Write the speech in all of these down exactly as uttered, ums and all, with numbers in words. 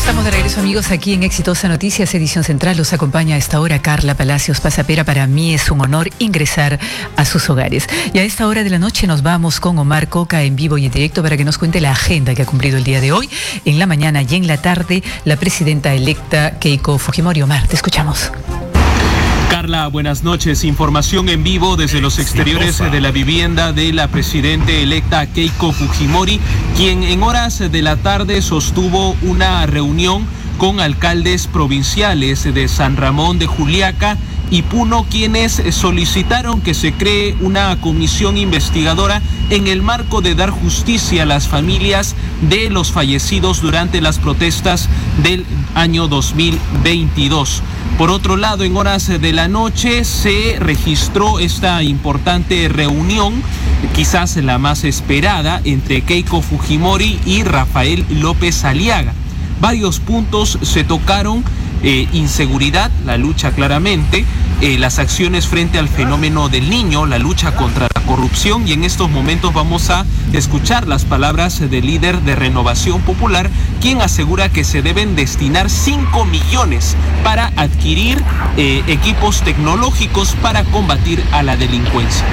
Estamos de regreso, amigos, aquí en Exitosa Noticias, edición central. Los acompaña a esta hora Carla Palacios Pasapera. Para mí es un honor ingresar a sus hogares. Y a esta hora de la noche nos vamos con Omar Coca en vivo y en directo para que nos cuente la agenda que ha cumplido el día de hoy. En la mañana y en la tarde, la presidenta electa Keiko Fujimori. Omar, te escuchamos. Carla, buenas noches. Información en vivo desde los exteriores de la vivienda de la presidenta electa Keiko Fujimori, quien en horas de la tarde sostuvo una reunión con alcaldes provinciales de San Ramón de Juliaca y Puno, quienes solicitaron que se cree una comisión investigadora en el marco de dar justicia a las familias de los fallecidos durante las protestas del año dos mil veintidós. Por otro lado, en horas de la noche se registró esta importante reunión, quizás la más esperada, entre Keiko Fujimori y Rafael López Aliaga. Varios puntos se tocaron: eh, inseguridad, la lucha claramente, eh, las acciones frente al fenómeno del niño, la lucha contra la corrupción, y en estos momentos vamos a escuchar las palabras del líder de Renovación Popular, quien asegura que se deben destinar cinco millones para adquirir eh, equipos tecnológicos para combatir a la delincuencia.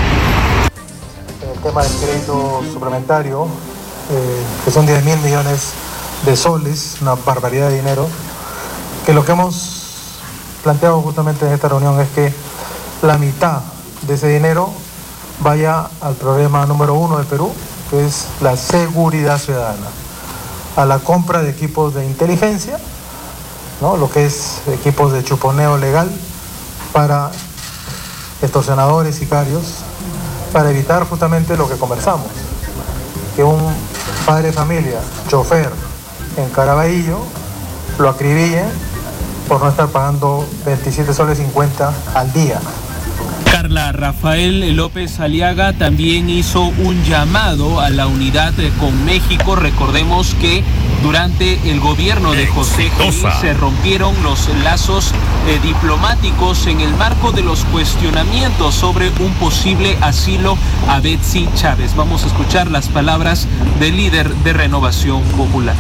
El tema del crédito suplementario, eh, que son diez mil millones de soles, una barbaridad de dinero, que lo que hemos planteado justamente en esta reunión es que la mitad de ese dinero vaya al problema número uno del Perú, que es la seguridad ciudadana, a la compra de equipos de inteligencia, ¿no? Lo que es equipos de chuponeo legal para extorsionadores, sicarios, para evitar justamente lo que conversamos, que un padre de familia, chofer en Caraballo, lo acribillen por no estar pagando veintisiete soles cincuenta al día. Carla, Rafael López Aliaga también hizo un llamado a la unidad con México. Recordemos que durante el gobierno de José Gil se rompieron los lazos eh, diplomáticos en el marco de los cuestionamientos sobre un posible asilo a Betsy Chávez. Vamos a escuchar las palabras del líder de Renovación Popular.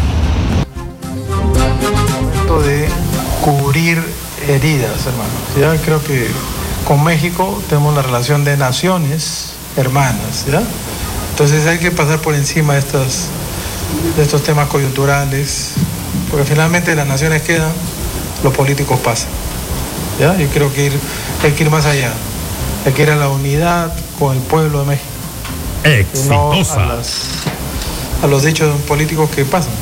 Momento de cubrir heridas, hermano. Ya creo que con México tenemos una relación de naciones hermanas, ¿ya? Entonces hay que pasar por encima de estas de estos temas coyunturales, porque finalmente las naciones quedan, los políticos pasan, ¿ya? Yo creo que ir, hay que ir más allá, hay que ir a la unidad con el pueblo de México. Exitosa. Y no a, las, a los dichos políticos que pasan.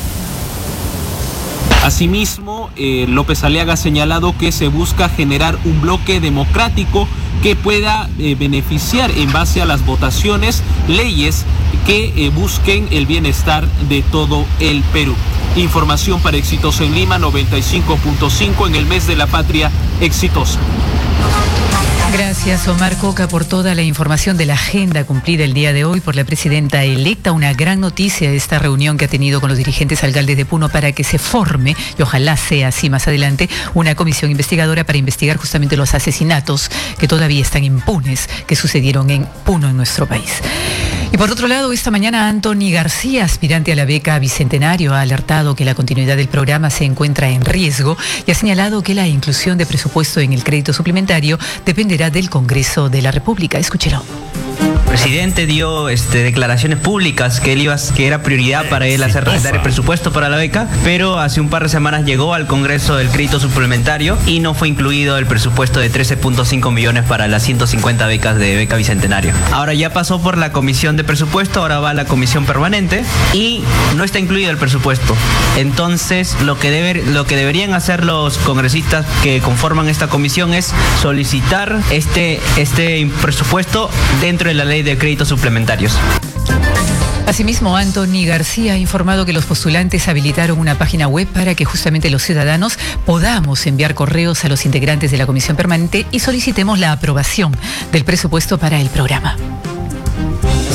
Asimismo, eh, López Aliaga ha señalado que se busca generar un bloque democrático que pueda eh, beneficiar en base a las votaciones leyes que eh, busquen el bienestar de todo el Perú. Información para Exitosa en Lima, noventa y cinco punto cinco en el mes de la patria. Exitosa. Gracias, Omar Coca, por toda la información de la agenda cumplida el día de hoy por la presidenta electa. Una gran noticia esta reunión que ha tenido con los dirigentes alcaldes de Puno para que se forme, y ojalá sea así más adelante, una comisión investigadora para investigar justamente los asesinatos que todavía están impunes que sucedieron en Puno, en nuestro país. Y por otro lado, esta mañana Anthony García, aspirante a la beca Bicentenario, ha alertado que la continuidad del programa se encuentra en riesgo y ha señalado que la inclusión de presupuesto en el crédito suplementario dependerá del Congreso de la República. Escúchelo. El presidente dio este, declaraciones públicas que él iba, que era prioridad para él hacer dar el presupuesto para la beca, pero hace un par de semanas llegó al Congreso del crédito suplementario y no fue incluido el presupuesto de trece punto cinco millones para las ciento cincuenta becas de beca Bicentenario. Ahora ya pasó por la comisión de presupuesto, ahora va a la comisión permanente y no está incluido el presupuesto. Entonces lo que, debe, lo que deberían hacer los congresistas que conforman esta comisión es solicitar este, este presupuesto dentro de la ley de créditos suplementarios. Asimismo, Anthony García ha informado que los postulantes habilitaron una página web para que justamente los ciudadanos podamos enviar correos a los integrantes de la comisión permanente y solicitemos la aprobación del presupuesto para el programa.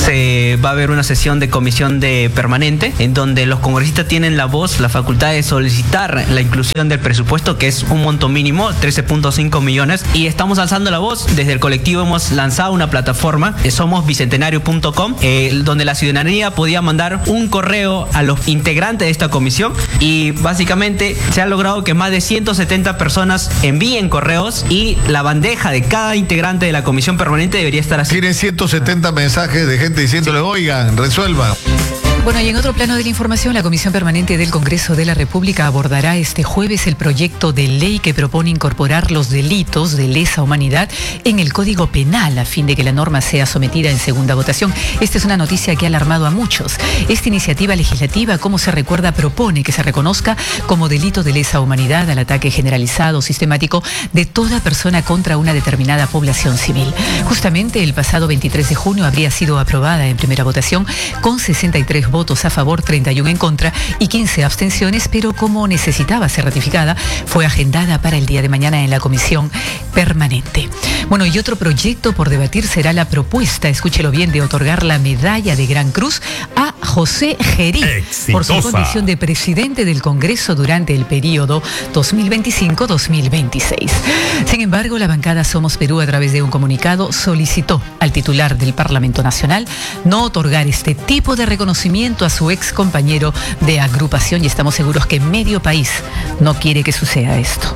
se va a haber una sesión de comisión de permanente en donde los congresistas tienen la voz, la facultad de solicitar la inclusión del presupuesto, que es un monto mínimo, trece punto cinco millones, y estamos alzando la voz. Desde el colectivo hemos lanzado una plataforma, eh, somos bicentenario punto com, eh, donde la ciudadanía podía mandar un correo a los integrantes de esta comisión, y básicamente se ha logrado que más de ciento setenta personas envíen correos, y la bandeja de cada integrante de la comisión permanente debería estar así. Tienen ciento setenta mensajes de gente diciéndole, oigan, resuelvan. Bueno, y en otro plano de la información, la Comisión Permanente del Congreso de la República abordará este jueves el proyecto de ley que propone incorporar los delitos de lesa humanidad en el Código Penal a fin de que la norma sea sometida en segunda votación. Esta es una noticia que ha alarmado a muchos. Esta iniciativa legislativa, como se recuerda, propone que se reconozca como delito de lesa humanidad al ataque generalizado o sistemático de toda persona contra una determinada población civil. Justamente el pasado veintitrés de junio habría sido aprobada en primera votación con sesenta y tres votos a favor, treinta y uno en contra y quince abstenciones, pero como necesitaba ser ratificada, fue agendada para el día de mañana en la Comisión Permanente. Bueno, y otro proyecto por debatir será la propuesta, escúchelo bien, de otorgar la medalla de Gran Cruz a José Gerí por su condición de presidente del Congreso durante el periodo dos mil veinticinco a dos mil veintiséis. Sin embargo, la bancada Somos Perú, a través de un comunicado, solicitó al titular del Parlamento Nacional no otorgar este tipo de reconocimiento a su ex compañero de agrupación, y estamos seguros que medio país no quiere que suceda esto.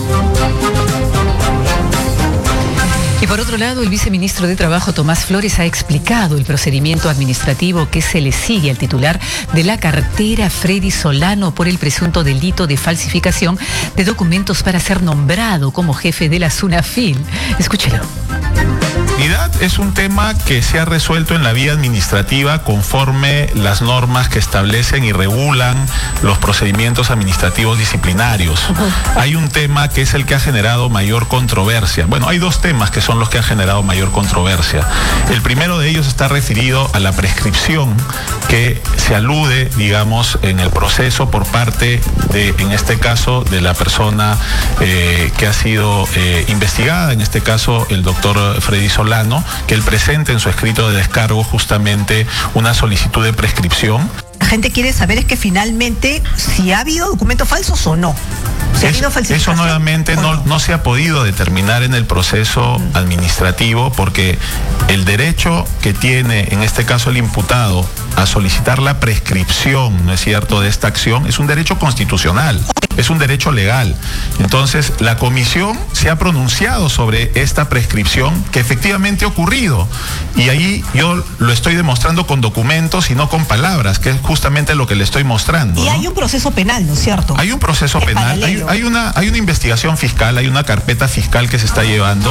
Y por otro lado, el viceministro de Trabajo, Tomás Flores, ha explicado el procedimiento administrativo que se le sigue al titular de la cartera, Freddy Solano, por el presunto delito de falsificación de documentos para ser nombrado como jefe de la SUNAFIL. Escúchelo. Es un tema que se ha resuelto en la vía administrativa conforme las normas que establecen y regulan los procedimientos administrativos disciplinarios. Uh-huh. Hay un tema que es el que ha generado mayor controversia. Bueno, hay dos temas que son los que han generado mayor controversia. El primero de ellos está referido a la prescripción que se alude, digamos, en el proceso por parte de, en este caso, de la persona eh, que ha sido eh, investigada, en este caso el doctor Freddy Solano, que él presenta en su escrito de descargo justamente una solicitud de prescripción. La gente quiere saber es que finalmente si ha habido documentos falsos o no. Si ha habido falsificación, eso nuevamente no, no. no se ha podido determinar en el proceso mm. administrativo, porque el derecho que tiene en este caso el imputado a solicitar la prescripción, ¿no es cierto?, de esta acción es un derecho constitucional. Es un derecho legal. Entonces, la comisión se ha pronunciado sobre esta prescripción que efectivamente ha ocurrido. Y ahí yo lo estoy demostrando con documentos y no con palabras, que es justamente lo que le estoy mostrando. Y ¿no? hay un proceso penal, ¿no es cierto? Hay un proceso es penal, hay, hay, una, hay una investigación fiscal, hay una carpeta fiscal que se está llevando.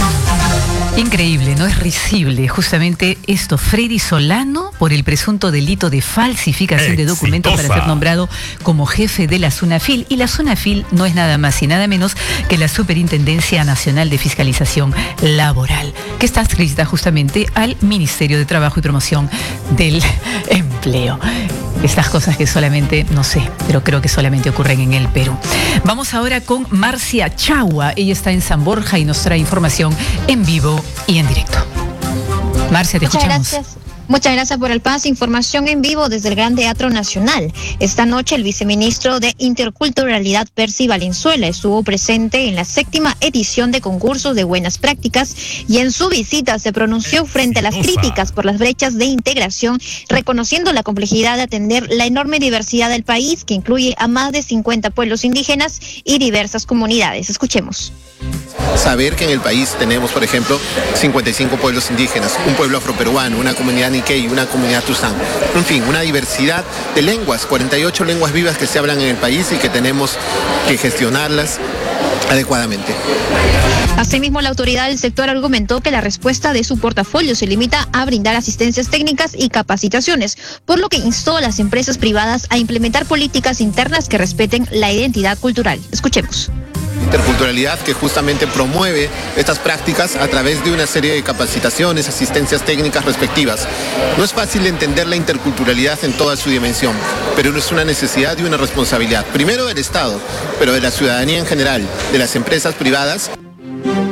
Increíble, ¿no? Es risible justamente esto. Freddy Solano, por el presunto delito de falsificación Exitosa. de documentos para ser nombrado como jefe de la SUNAFIL. Y la SUNAFIL no es nada más y nada menos que la Superintendencia Nacional de Fiscalización Laboral, que está adscrita justamente al Ministerio de Trabajo y Promoción del Empleo. Estas cosas que solamente, no sé, pero creo que solamente ocurren en el Perú. Vamos ahora con Marcia Chagua. Ella está en San Borja y nos trae información en vivo y en directo. Marcia, te Muchas escuchamos. Gracias. Muchas gracias por el pase. Información en vivo desde el Gran Teatro Nacional. Esta noche el viceministro de Interculturalidad, Percy Valenzuela, estuvo presente en la séptima edición de concursos de buenas prácticas y en su visita se pronunció frente a las críticas por las brechas de integración, reconociendo la complejidad de atender la enorme diversidad del país, que incluye a más de cincuenta pueblos indígenas y diversas comunidades. Escuchemos. Saber que en el país tenemos, por ejemplo, cincuenta y cinco pueblos indígenas, un pueblo afroperuano, una comunidad nikkei, una comunidad tuzán, en fin, una diversidad de lenguas, cuarenta y ocho lenguas vivas que se hablan en el país y que tenemos que gestionarlas adecuadamente. Asimismo, la autoridad del sector argumentó que la respuesta de su portafolio se limita a brindar asistencias técnicas y capacitaciones, por lo que instó a las empresas privadas a implementar políticas internas que respeten la identidad cultural. Escuchemos. Interculturalidad que justamente promueve estas prácticas a través de una serie de capacitaciones, asistencias técnicas respectivas. No es fácil entender la interculturalidad en toda su dimensión, pero es una necesidad y una responsabilidad, primero del Estado, pero de la ciudadanía en general, de las empresas privadas.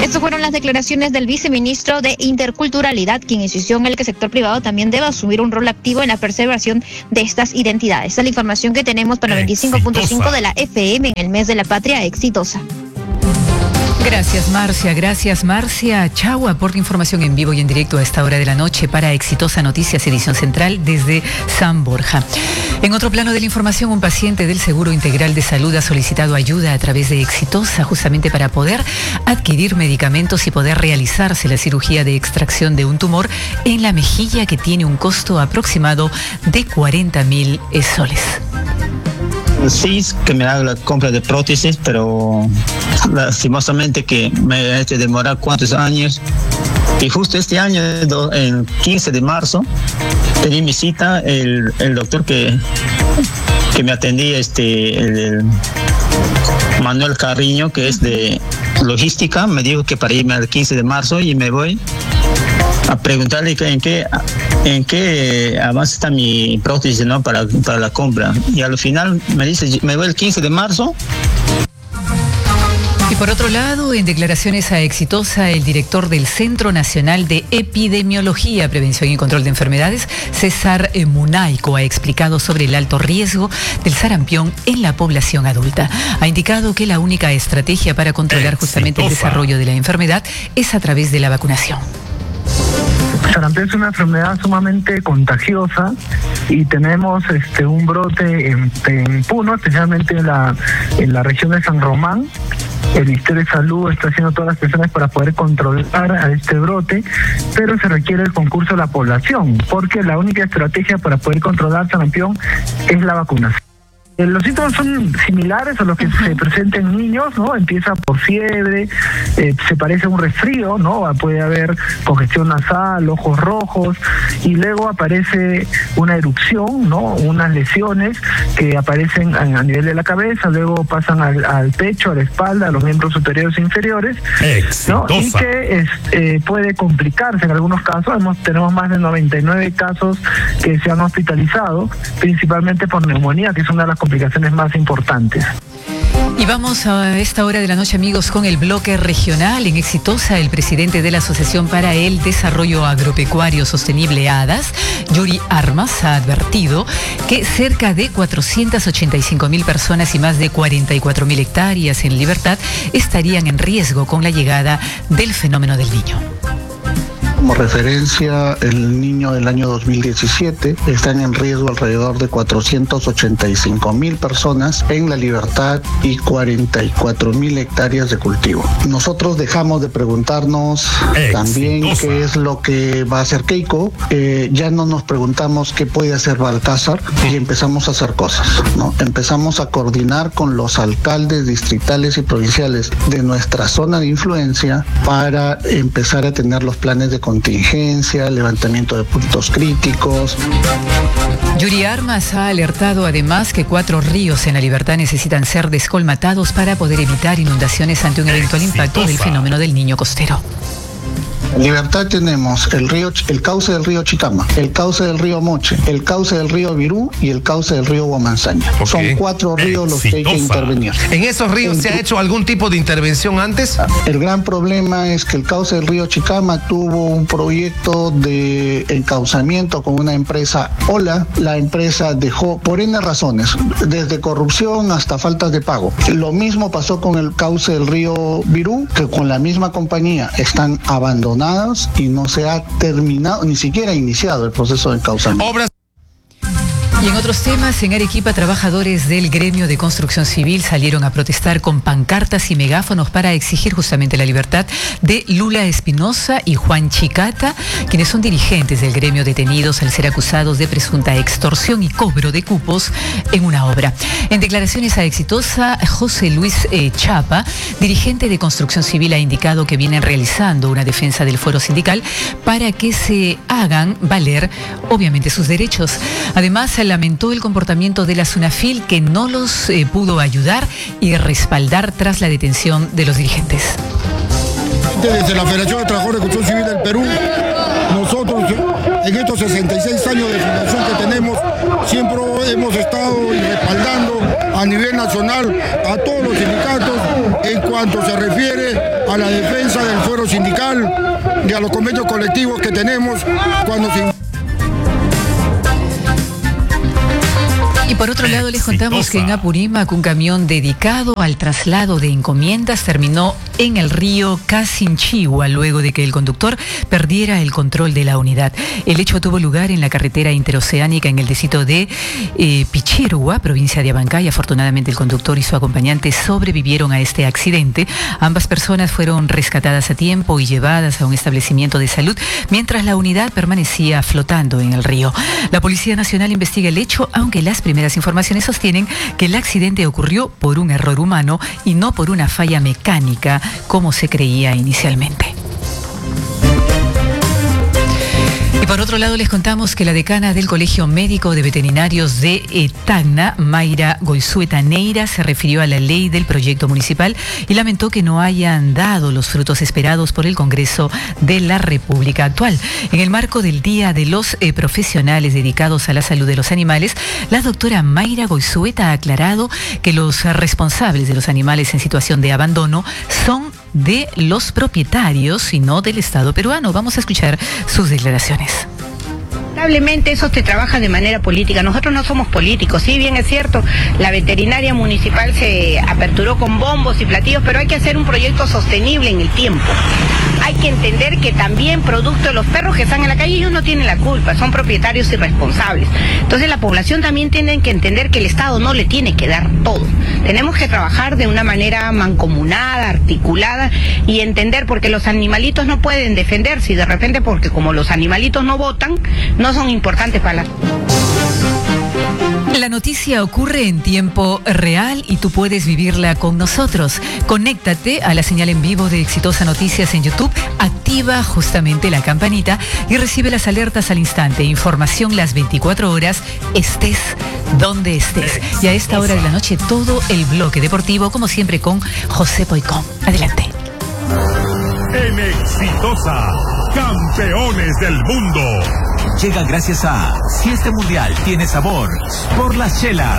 Estas fueron las declaraciones del viceministro de Interculturalidad, quien insistió en el que el sector privado también debe asumir un rol activo en la preservación de estas identidades. Esta es la información que tenemos para veinticinco punto cinco de la F M en el mes de la patria exitosa. Gracias, Marcia. Gracias, Marcia Chagua, por la información en vivo y en directo a esta hora de la noche para Exitosa Noticias, edición central desde San Borja. En otro plano de la información, un paciente del Seguro Integral de Salud ha solicitado ayuda a través de Exitosa justamente para poder adquirir medicamentos y poder realizarse la cirugía de extracción de un tumor en la mejilla que tiene un costo aproximado de cuarenta mil soles. Sí, que me haga la compra de prótesis, pero lastimosamente que me ha hecho demorar cuántos años. Y justo este año, el quince de marzo, pedí mi cita, el, el doctor que, que me atendía, este, el, el Manuel Carriño, que es de logística, me dijo que para irme al quince de marzo y me voy a preguntarle en qué en qué avance está mi prótesis, ¿no? para, para la compra. Y al final me dice, me voy el quince de marzo. Y por otro lado, en declaraciones a Exitosa, el director del Centro Nacional de Epidemiología, Prevención y Control de Enfermedades, César Munaico, ha explicado sobre el alto riesgo del sarampión en la población adulta. Ha indicado que la única estrategia para controlar justamente el desarrollo de la enfermedad es a través de la vacunación. El sarampión es una enfermedad sumamente contagiosa y tenemos este un brote en, en Puno, especialmente en la, en la región de San Román. El Ministerio de Salud está haciendo todas las presiones para poder controlar a este brote, pero se requiere el concurso de la población, porque la única estrategia para poder controlar sarampión es la vacunación. Los síntomas son similares a los que se presentan en niños, ¿no? Empieza por fiebre, eh, se parece a un resfrío, ¿no? Puede haber congestión nasal, ojos rojos, y luego aparece una erupción, ¿no? Unas lesiones que aparecen a, a nivel de la cabeza, luego pasan al, al pecho, a la espalda, a los miembros superiores e inferiores, ¿no? Y que es, eh, puede complicarse en algunos casos. Hemos, tenemos más de noventa y nueve casos que se han hospitalizado, principalmente por neumonía, que es una de las complicaciones más importantes. Y vamos a esta hora de la noche, amigos, con el bloque regional. En Exitosa, el presidente de la Asociación para el Desarrollo Agropecuario Sostenible, ADAS, Yuri Armas, ha advertido que cerca de cuatrocientas ochenta y cinco mil personas y más de cuarenta y cuatro mil hectáreas en libertad estarían en riesgo con la llegada del fenómeno del Niño. Como referencia, el Niño del año dos mil diecisiete están en riesgo alrededor de cuatrocientas ochenta y cinco mil personas en La Libertad y cuarenta y cuatro mil hectáreas de cultivo. Nosotros dejamos de preguntarnos Exitosa. También qué es lo que va a hacer Keiko. Eh, ya no nos preguntamos qué puede hacer Balcázar y empezamos a hacer cosas, ¿no? Empezamos a coordinar con los alcaldes distritales y provinciales de nuestra zona de influencia para empezar a tener los planes de contingencia, levantamiento de puntos críticos. Yuri Armas ha alertado además que cuatro ríos en La Libertad necesitan ser descolmatados para poder evitar inundaciones ante un eventual impacto del fenómeno del Niño costero. En Libertad tenemos el río, el cauce del río Chicama, el cauce del río Moche, el cauce del río Virú y el cauce del río Huamanzaña. Okay. Son cuatro ríos los que hay que intervenir. ¿En esos ríos en se ha hecho algún tipo de intervención antes? El gran problema es que el cauce del río Chicama tuvo un proyecto de encauzamiento con una empresa Ola. La empresa dejó, por N razones, desde corrupción hasta faltas de pago. Lo mismo pasó con el cauce del río Virú, que con la misma compañía están abandonados y no se ha terminado, ni siquiera iniciado el proceso de encauzamiento. Obras. Y en otros temas, en Arequipa, trabajadores del gremio de construcción civil salieron a protestar con pancartas y megáfonos para exigir justamente la libertad de Lula Espinosa y Juan Chicata, quienes son dirigentes del gremio detenidos al ser acusados de presunta extorsión y cobro de cupos en una obra. En declaraciones a Exitosa, José Luis eh, Chapa, dirigente de construcción civil, ha indicado que vienen realizando una defensa del fuero sindical para que se hagan valer, obviamente, sus derechos. Además, la lamentó el comportamiento de la SUNAFIL, que no los eh, pudo ayudar y respaldar tras la detención de los dirigentes. Desde la Federación de Trabajadores de Construcción Civil del Perú, nosotros en estos sesenta y seis años de fundación que tenemos, siempre hemos estado respaldando a nivel nacional a todos los sindicatos en cuanto se refiere a la defensa del fuero sindical y a los convenios colectivos que tenemos cuando se... Y por otro lado les contamos que en Apurímac un camión dedicado al traslado de encomiendas terminó en el río Casinchigua luego de que el conductor perdiera el control de la unidad. El hecho tuvo lugar en la carretera interoceánica en el distrito de eh, Pichirua, provincia de Abancay. Afortunadamente el conductor y su acompañante sobrevivieron a este accidente. Ambas personas fueron rescatadas a tiempo y llevadas a un establecimiento de salud mientras la unidad permanecía flotando en el río. La Policía Nacional investiga el hecho, aunque las primeras Las informaciones sostienen que el accidente ocurrió por un error humano y no por una falla mecánica, como se creía inicialmente. Y por otro lado les contamos que la decana del Colegio Médico de Veterinarios de Tacna, Mayra Goizueta Neira, se refirió a la ley del proyecto municipal y lamentó que no hayan dado los frutos esperados por el Congreso de la República actual. En el marco del Día de los eh, Profesionales dedicados a la salud de los animales, la doctora Mayra Goizueta ha aclarado que los responsables de los animales en situación de abandono son de los propietarios y no del Estado peruano. Vamos a escuchar sus declaraciones. Lamentablemente eso se trabaja de manera política. Nosotros no somos políticos. Si bien es cierto, la veterinaria municipal se aperturó con bombos y platillos, pero hay que hacer un proyecto sostenible en el tiempo. Hay que entender que también producto de los perros que están en la calle, ellos no tienen la culpa, son propietarios irresponsables. Entonces la población también tiene que entender que el Estado no le tiene que dar todo. Tenemos que trabajar de una manera mancomunada, articulada y entender, porque los animalitos no pueden defenderse y de repente porque como los animalitos no votan, no son importantes para la... La noticia ocurre en tiempo real y tú puedes vivirla con nosotros. Conéctate a la señal en vivo de Exitosa Noticias en YouTube, activa justamente la campanita y recibe las alertas al instante. Información las veinticuatro horas, estés donde estés. Y a esta hora de la noche todo el bloque deportivo, como siempre, con José Poicón. Adelante. En Exitosa, campeones del mundo. Llega gracias a Si este mundial tiene sabor, por las chelas.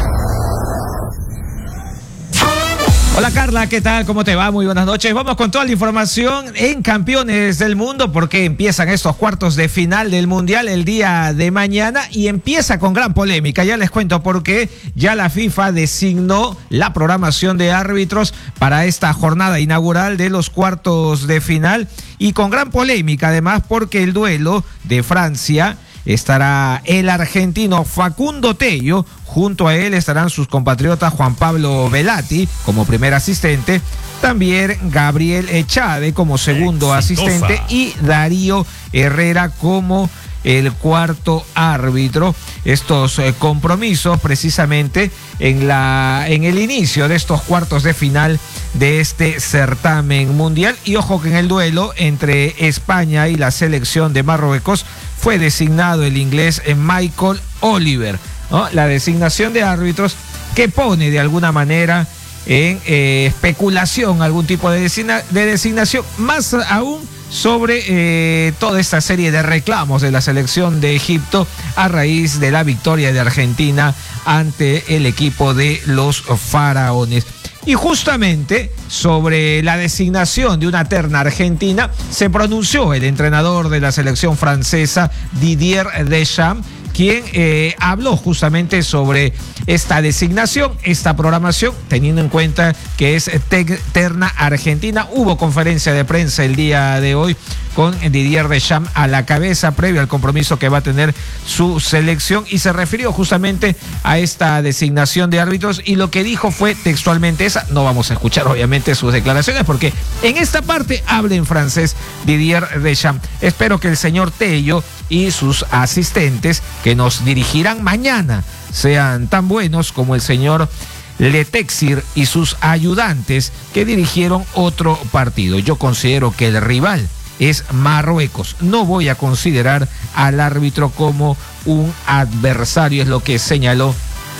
Hola Carla, ¿qué tal? ¿Cómo te va? Muy buenas noches. Vamos con toda la información en Campeones del Mundo porque empiezan estos cuartos de final del Mundial el día de mañana y empieza con gran polémica. Ya les cuento por qué. Ya la FIFA designó la programación de árbitros para esta jornada inaugural de los cuartos de final y con gran polémica además porque el duelo de Francia estará el argentino Facundo Tello. Junto a él estarán sus compatriotas Juan Pablo Velati como primer asistente, también Gabriel Echade como segundo Exitosa. asistente y Darío Herrera como el cuarto árbitro. Estos eh, compromisos precisamente en, la, en el inicio de estos cuartos de final de este certamen mundial. Y ojo que en el duelo entre España y la selección de Marruecos fue designado el inglés Michael Oliver, ¿no? La designación de árbitros que pone de alguna manera en eh, especulación algún tipo de, designa, de designación, más aún sobre eh, toda esta serie de reclamos de la selección de Egipto a raíz de la victoria de Argentina ante el equipo de los faraones. Y justamente sobre la designación de una terna argentina se pronunció el entrenador de la selección francesa, Didier Deschamps, quien eh, habló justamente sobre esta designación, esta programación, teniendo en cuenta que es terna argentina. Hubo conferencia de prensa el día de hoy con Didier Deschamps a la cabeza previo al compromiso que va a tener su selección y se refirió justamente a esta designación de árbitros y lo que dijo fue textualmente esa. No vamos a escuchar obviamente sus declaraciones porque en esta parte habla en francés Didier Deschamps. Espero que el señor Tello y sus asistentes que nos dirigirán mañana sean tan buenos como el señor Letexir y sus ayudantes que dirigieron otro partido. Yo considero que el rival es Marruecos. No voy a considerar al árbitro como un adversario, es lo que señaló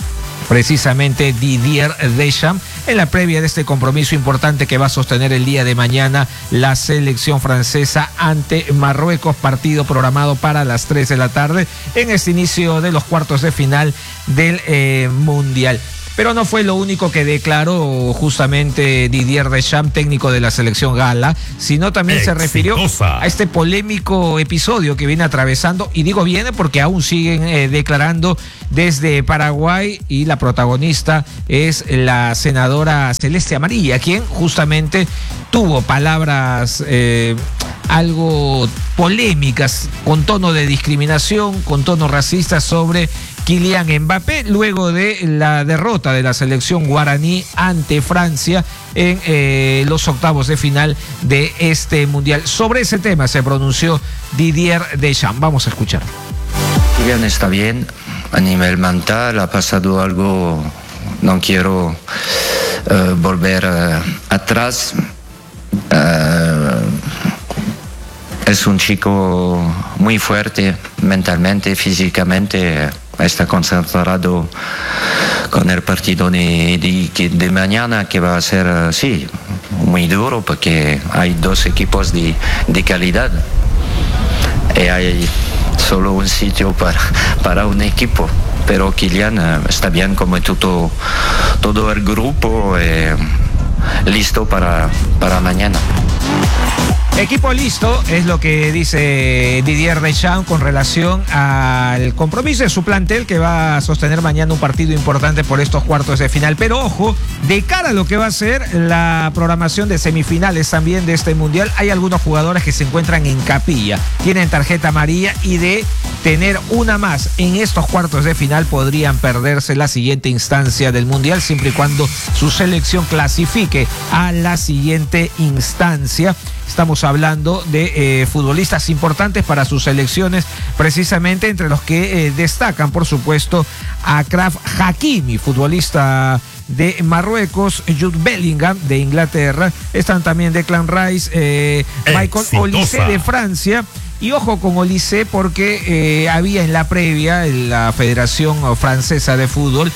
precisamente Didier Deschamps en la previa de este compromiso importante que va a sostener el día de mañana la selección francesa ante Marruecos, partido programado para las tres de la tarde en este inicio de los cuartos de final del eh, Mundial. pero no fue lo único que declaró justamente Didier Deschamps, técnico de la selección gala, sino también Exitosa. se refirió a este polémico episodio que viene atravesando, y digo viene porque aún siguen eh, declarando desde Paraguay, y la protagonista es la senadora Celeste Amarilla, quien justamente tuvo palabras eh, algo polémicas, con tono de discriminación, con tono racista sobre Kylian Mbappé, luego de la derrota de la selección guaraní ante Francia en eh, los octavos de final de este mundial. Sobre ese tema se pronunció Didier Deschamps. Vamos a escuchar. Kylian está bien, a nivel mental ha pasado algo, no quiero uh, volver uh, atrás. Uh, es un chico muy fuerte mentalmente, físicamente, está concentrado con el partido de, de, de mañana, que va a ser, uh, sí, muy duro, porque hay dos equipos de, de calidad y hay solo un sitio para, para un equipo, pero Kylian uh, está bien como todo, todo el grupo, eh, listo para, para mañana. Equipo listo, es lo que dice Didier Deschamps con relación al compromiso de su plantel, que va a sostener mañana un partido importante por estos cuartos de final. Pero ojo, de cara a lo que va a ser la programación de semifinales también de este mundial, hay algunos jugadores que se encuentran en capilla, tienen tarjeta amarilla, y de tener una más en estos cuartos de final podrían perderse la siguiente instancia del mundial, siempre y cuando su selección clasifique a la siguiente instancia. Estamos hablando de eh, futbolistas importantes para sus selecciones, precisamente entre los que eh, destacan, por supuesto, a Achraf Hakimi, futbolista de Marruecos, Jude Bellingham de Inglaterra, están también Declan Rice, eh, Michael Olise de Francia. Y ojo con Olise, porque eh, había en la previa en la Federación Francesa de Fútbol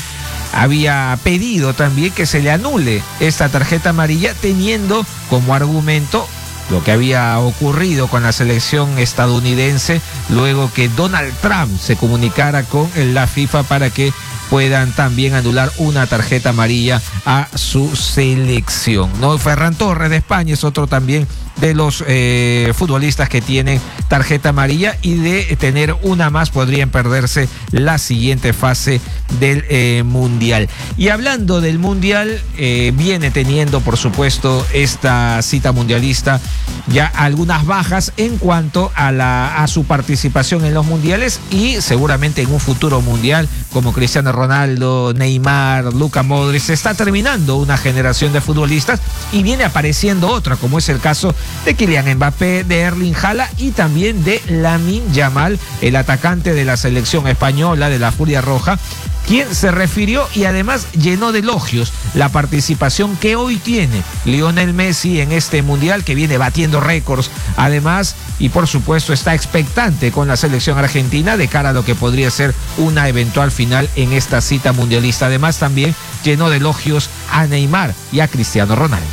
había pedido también que se le anule esta tarjeta amarilla, teniendo como argumento lo que había ocurrido con la selección estadounidense luego que Donald Trump se comunicara con la FIFA para que puedan también anular una tarjeta amarilla a su selección, ¿no? Ferran Torres de España es otro también de los eh, futbolistas que tienen tarjeta amarilla, y de tener una más podrían perderse la siguiente fase del eh, mundial. Y hablando del mundial, eh, viene teniendo por supuesto esta cita mundialista ya algunas bajas en cuanto a, la, a su participación en los mundiales, y seguramente en un futuro mundial como Cristiano Ronaldo, Neymar, Luka Modric. Se está terminando una generación de futbolistas y viene apareciendo otra, como es el caso de Kylian Mbappé, de Erling Haaland y también de Lamine Yamal, el atacante de la selección española de la Furia Roja, quien se refirió y además llenó de elogios la participación que hoy tiene Lionel Messi en este mundial, que viene batiendo récords además, y por supuesto está expectante con la selección argentina de cara a lo que podría ser una eventual final en esta cita mundialista. Además también llenó de elogios a Neymar y a Cristiano Ronaldo.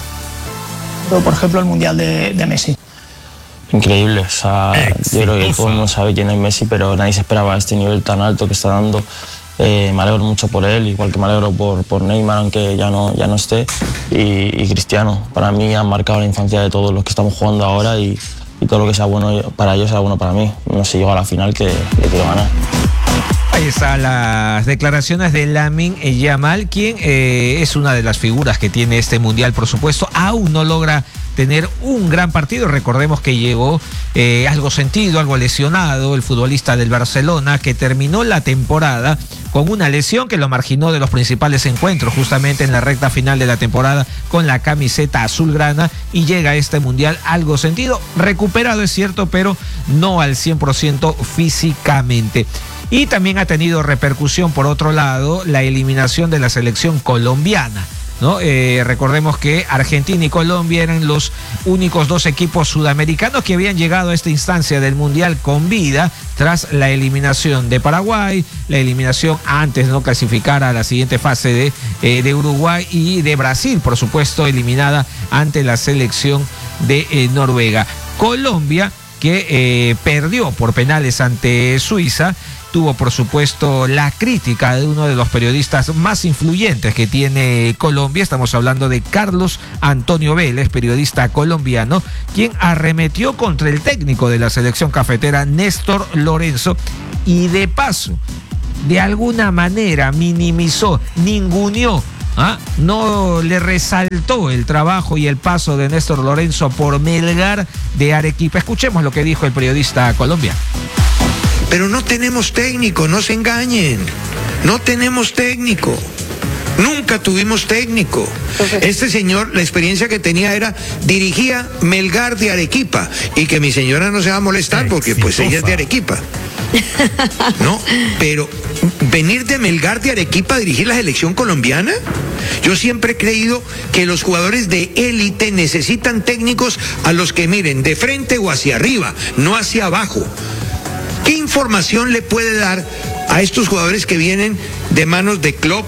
Por ejemplo, el mundial de, de Messi. Increíble, o sea, yo creo que todo el mundo sabe quién es Messi, pero nadie se esperaba este nivel tan alto que está dando. Eh, me alegro mucho por él, igual que me alegro por, por Neymar, aunque ya no, ya no esté, y, y Cristiano. Para mí han marcado la infancia de todos los que estamos jugando ahora, y, y todo lo que sea bueno para ellos sea bueno para mí. No sé, llego a la final que le quiero ganar. Ahí están las declaraciones de Lamine Yamal, quien eh, es una de las figuras que tiene este mundial, por supuesto. Aún no logra tener un gran partido. Recordemos que llegó eh, algo sentido, algo lesionado, el futbolista del Barcelona, que terminó la temporada con una lesión que lo marginó de los principales encuentros, justamente en la recta final de la temporada con la camiseta azulgrana, y llega a este mundial algo sentido, recuperado es cierto, pero no al cien por ciento físicamente. Y también ha tenido repercusión, por otro lado, la eliminación de la selección colombiana, ¿no? Eh, recordemos que Argentina y Colombia eran los únicos dos equipos sudamericanos que habían llegado a esta instancia del mundial con vida, tras la eliminación de Paraguay, la eliminación antes de no clasificar a la siguiente fase de, eh, de Uruguay, y de Brasil, por supuesto, eliminada ante la selección de eh, Noruega. Colombia, que eh, perdió por penales ante Suiza, tuvo por supuesto la crítica de uno de los periodistas más influyentes que tiene Colombia. Estamos hablando de Carlos Antonio Vélez, periodista colombiano, quien arremetió contra el técnico de la selección cafetera, Néstor Lorenzo, y de paso, de alguna manera minimizó, ninguneó, ¿ah? no le resaltó el trabajo y el paso de Néstor Lorenzo por Melgar de Arequipa. Escuchemos lo que dijo el periodista colombiano. Pero no tenemos técnico, no se engañen, no tenemos técnico. Nunca tuvimos técnico. Este señor, la experiencia que tenía era, dirigía Melgar de Arequipa, y que mi señora no se va a molestar porque pues ella es de Arequipa. No, pero venir de Melgar de Arequipa a dirigir la selección colombiana. Yo siempre he creído que los jugadores de élite necesitan técnicos a los que miren de frente o hacia arriba, no hacia abajo. ¿Qué información le puede dar a estos jugadores que vienen de manos de Klopp,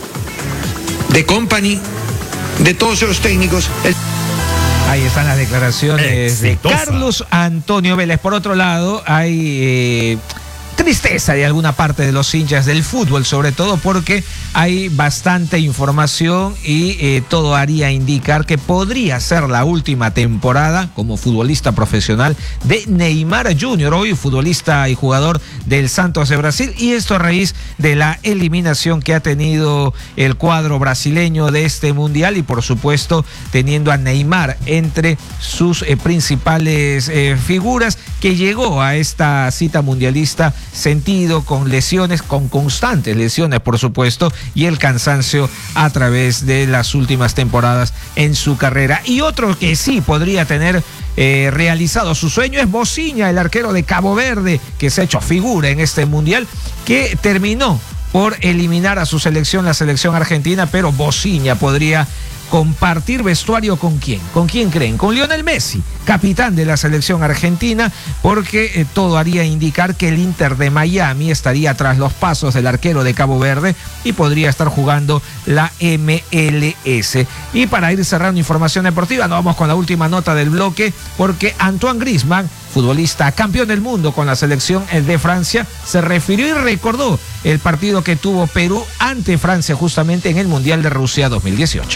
de Company, de todos esos técnicos? El... Ahí están las declaraciones Exitosa. de Carlos Antonio Vélez. Por otro lado, hay eh, tristeza de alguna parte de los hinchas del fútbol, sobre todo porque hay bastante información y eh, todo haría indicar que podría ser la última temporada como futbolista profesional de Neymar junior, hoy futbolista y jugador del Santos de Brasil, y esto a raíz de la eliminación que ha tenido el cuadro brasileño de este mundial, y por supuesto teniendo a Neymar entre sus eh, principales eh, figuras, que llegó a esta cita mundialista sentido con lesiones, con constantes lesiones por supuesto, y el cansancio a través de las últimas temporadas en su carrera. Y otro que sí podría tener eh, realizado su sueño es Bocinha, el arquero de Cabo Verde, que se ha hecho figura en este mundial, que terminó por eliminar a su selección, la selección argentina, pero Bocinha podría compartir vestuario con quién. ¿Con quién creen? Con Lionel Messi, capitán de la selección argentina, porque eh, todo haría indicar que el Inter de Miami estaría tras los pasos del arquero de Cabo Verde y podría estar jugando la M L S. Y para ir cerrando información deportiva, nos vamos con la última nota del bloque, porque Antoine Griezmann, futbolista campeón del mundo con la selección de Francia, se refirió y recordó el partido que tuvo Perú ante Francia justamente en el Mundial de Rusia dos mil dieciocho.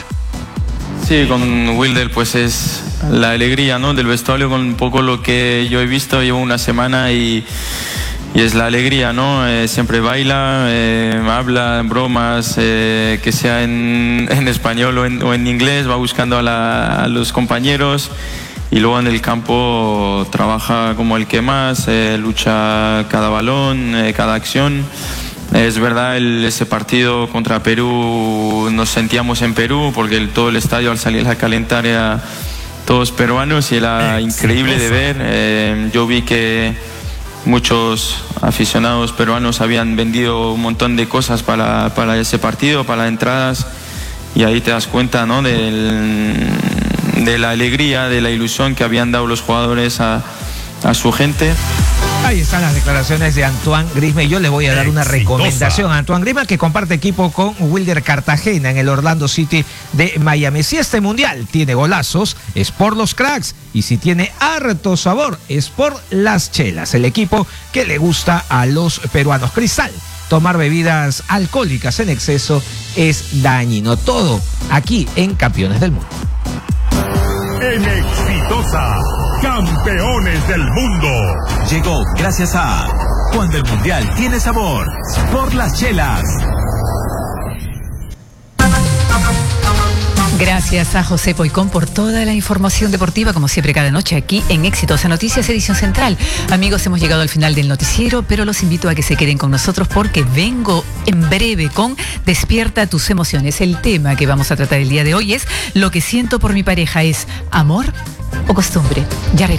Sí, con Wilder pues es la alegría, ¿no?, del vestuario, con un poco lo que yo he visto, llevo una semana y, y es la alegría, ¿no? Eh, siempre baila, eh, habla, bromas, eh, que sea en, en español o en, o en inglés, va buscando a, la, a los compañeros, y luego en el campo trabaja como el que más, eh, lucha cada balón, eh, cada acción. Es verdad, el, ese partido contra Perú nos sentíamos en Perú, porque el, todo el estadio al salir a calentar era todos peruanos y era increíble de ver. Eh, yo vi que muchos aficionados peruanos habían vendido un montón de cosas para, para ese partido, para entradas, y ahí te das cuenta, ¿no?, del, de la alegría, de la ilusión que habían dado los jugadores a, a su gente. Ahí están las declaraciones de Antoine Griezmann. Yo le voy a dar una recomendación a Antoine Griezmann, que comparte equipo con Wilder Cartagena en el Orlando City de Miami. Si este mundial tiene golazos, es por los cracks, y si tiene harto sabor, es por las chelas, el equipo que le gusta a los peruanos. Cristal, tomar bebidas alcohólicas en exceso es dañino. Todo aquí en Campeones del Mundo. En Exitosa, Campeones del Mundo. Llegó gracias a Cuando el Mundial tiene sabor, por las chelas. Gracias a José Poicón por toda la información deportiva, como siempre cada noche aquí en Exitosa Noticias, edición central. Amigos, hemos llegado al final del noticiero, pero los invito a que se queden con nosotros porque vengo en breve con Despierta tus emociones. El tema que vamos a tratar el día de hoy es: lo que siento por mi pareja, ¿es amor o costumbre? Ya regresamos.